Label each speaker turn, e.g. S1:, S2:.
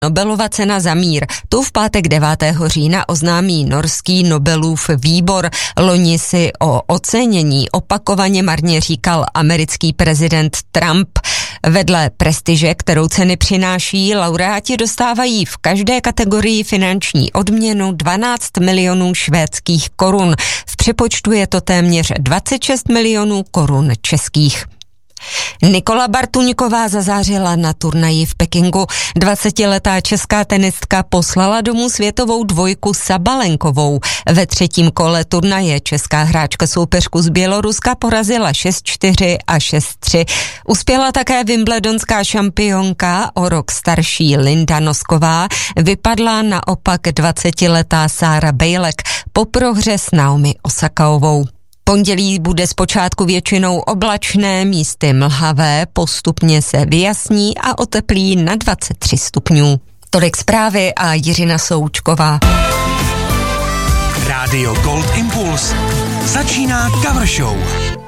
S1: Nobelova cena za mír. Tu v pátek 9. října oznámí norský Nobelův výbor. Loni si o ocenění opakovaně marně říkal americký prezident Trump. Vedle prestiže, kterou ceny přináší, laureáti dostávají v každé kategorii finanční odměnu 12 milionů švédských korun. V přepočtu je to téměř 26 milionů korun českých. Nikola Bartuňková zazářila na turnaji v Pekingu. 20letá česká tenistka poslala domů světovou dvojku Sabalenkovou. Ve třetím kole turnaje česká hráčka soupeřku z Běloruska porazila 6-4 a 6-3. Uspěla také wimbledonská šampionka, o rok starší Linda Nosková. Vypadla naopak 20letá Sára Bejlek po prohře s Naomi Osakaovou. Pondělí bude zpočátku většinou oblačné, místy mlhavé, postupně se vyjasní a oteplí na 23 stupňů. Tolik zprávy a Jiřina Součková.
S2: Rádio Gold Impuls. Začíná Cover Show.